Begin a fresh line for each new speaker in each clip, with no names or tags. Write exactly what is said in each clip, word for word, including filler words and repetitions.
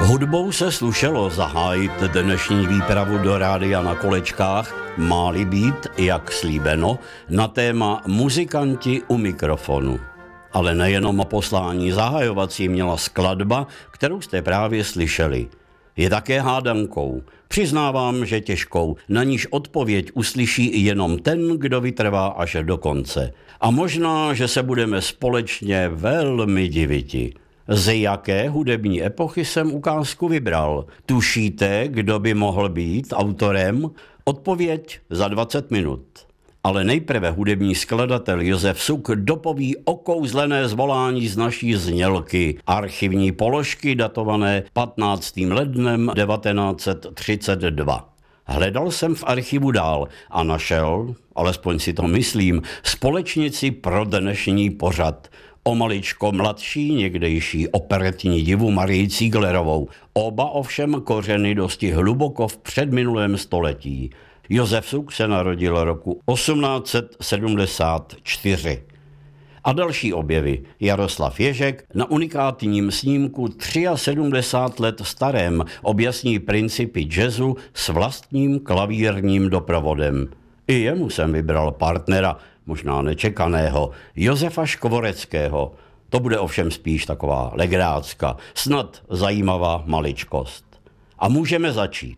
Hudbou se slušelo zahájit dnešní výpravu do rádia na kolečkách, má-li být, jak slíbeno, na téma muzikanti u mikrofonu. Ale nejenom poslání zahajovací měla skladba, kterou jste právě slyšeli. Je také hádankou. Přiznávám, že těžkou, na níž odpověď uslyší jenom ten, kdo vytrvá až do konce. A možná, že se budeme společně velmi diviti. Z jaké hudební epochy jsem ukázku vybral? Tušíte, kdo by mohl být autorem? Odpověď za dvacet minut. Ale nejprve hudební skladatel Josef Suk dopoví okouzlené zvolání z naší znělky, archivní položky datované patnáctým lednem devatenáct set třicet dva. Hledal jsem v archivu dál a našel, alespoň si to myslím, společnici pro dnešní pořad. O maličko mladší někdejší operetní divu Marii Zieglerovou. Oba ovšem kořeny dosti hluboko v předminulém století. Josef Suk se narodil roku osmnáct set sedmdesát čtyři. A další objevy. Jaroslav Ježek na unikátním snímku sedmdesát tři let starém objasní principy jazzu s vlastním klavírním doprovodem. I jemu jsem vybral partnera, možná nečekaného, Josefa Škvoreckého. To bude ovšem spíš taková legrácka, snad zajímavá maličkost. A můžeme začít.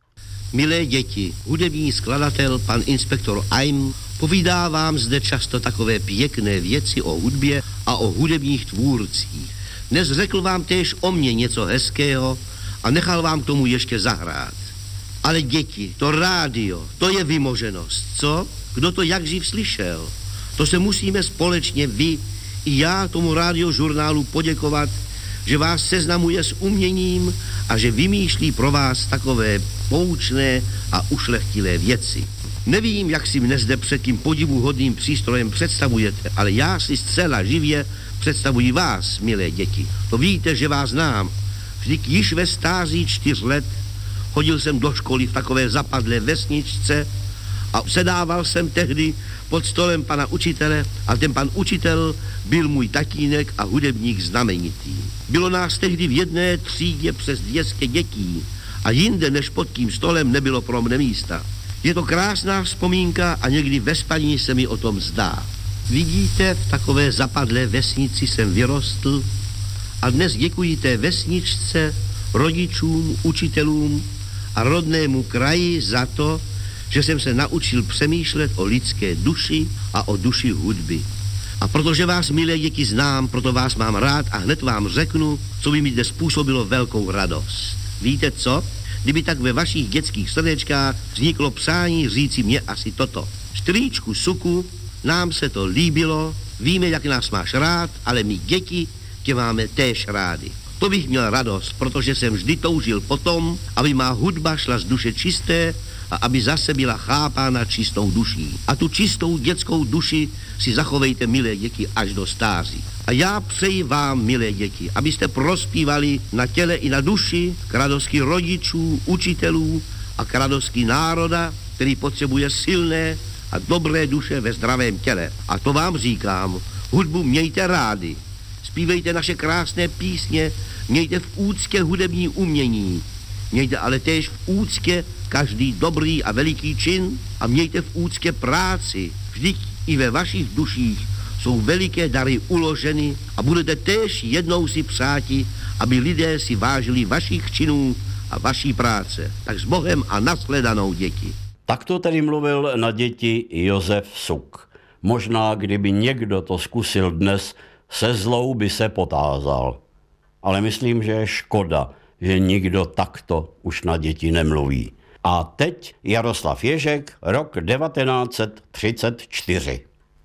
Milé děti, hudební skladatel pan inspektor Aim povídá vám zde často takové pěkné věci o hudbě a o hudebních tvůrcích. Dnes řekl vám též o mně něco hezkého a nechal vám k tomu ještě zahrát. Ale děti, to rádio, to je vymoženost, co? Kdo to jak živ slyšel? To se musíme společně vy i já tomu radiožurnálu poděkovat, že vás seznamuje s uměním a že vymýšlí pro vás takové poučné a ušlechtilé věci. Nevím, jak si mne zde před tím podivuhodným přístrojem představujete, ale já si zcela živě představuji vás, milé děti. To víte, že vás znám. Vždyť již ve stáří čtyř let chodil jsem do školy v takové zapadlé vesničce a sedával jsem tehdy pod stolem pana učitele a ten pan učitel byl můj tatínek a hudebník znamenitý. Bylo nás tehdy v jedné třídě přes dvě stě dětí a jinde než pod tím stolem nebylo pro mne místa. Je to krásná vzpomínka a někdy ve spaní se mi o tom zdá. Vidíte, v takové zapadlé vesnici jsem vyrostl a dnes děkuji té vesničce, rodičům, učitelům a rodnému kraji za to, že jsem se naučil přemýšlet o lidské duši a o duši hudby. A protože vás, milé děti, znám, proto vás mám rád a hned vám řeknu, co by mi dnes způsobilo velkou radost. Víte co? Kdyby tak ve vašich dětských srdečkách vzniklo přání říci mě asi toto. Strýčku Suku, nám se to líbilo, víme, jak nás máš rád, ale my děti tě máme též rádi. To bych měl radost, protože jsem vždy toužil potom, aby má hudba šla z duše čisté a aby zase byla chápána čistou duší. A tu čistou dětskou duši si zachovejte, milé děti, až do stáří. A já přeji vám, milé děti, abyste prospívali na těle i na duši k radosti rodičů, učitelů a k radosti národa, který potřebuje silné a dobré duše ve zdravém těle. A to vám říkám, hudbu mějte rádi. Zpívejte naše krásné písně, mějte v úctě hudební umění, mějte ale též v úctě každý dobrý a veliký čin a mějte v úctě práci. Vždyť i ve vašich duších jsou veliké dary uloženy a budete též jednou si přáti, aby lidé si vážili vašich činů a vaší práce. Tak s Bohem a nashledanou, děti.
Takto tedy mluvil na děti Josef Suk. Možná, kdyby někdo to zkusil dnes, se zlou by se potázal. Ale myslím, že je škoda, že nikdo takto už na děti nemluví. A teď Jaroslav Ježek, rok devatenáct set třicet čtyři.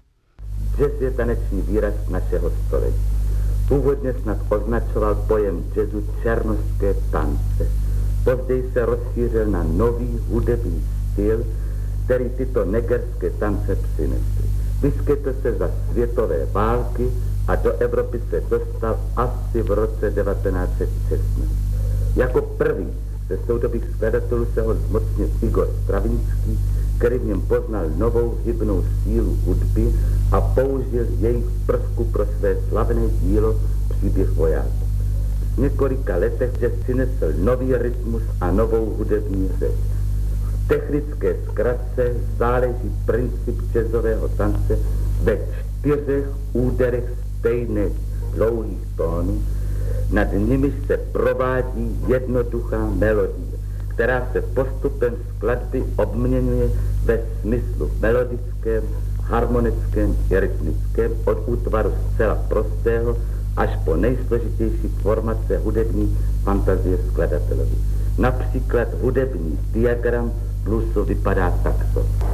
Jazz je taneční výraz našeho století. Původně snad označoval pojem jazzu černošské tance. Později se rozšířil na nový hudební styl, který tyto negerské tance přinesly. Vyskytl se za světové války a do Evropy se dostal asi v roce devatenáct set šestnáct. Jako první ze soudobých skladatelů se ho zmocnil Igor Stravinský, který v něm poznal novou hybnou sílu hudby a použil jejich prvku pro své slavné dílo Příběh vojáků. v několika letech jazz přinesl nový rytmus a novou hudební řeč. V technické zkratce záleží princip jazzového tance ve čtyřech úderech stejných dlouhých tónů, nad nimiž se provádí jednoduchá melodie, která se postupem skladby obměňuje ve smyslu melodickém, harmonickém i rytmickém od útvaru zcela prostého až po nejsložitější formace hudební fantazie skladatelovi. Například hudební diagram bluesu vypadá takto.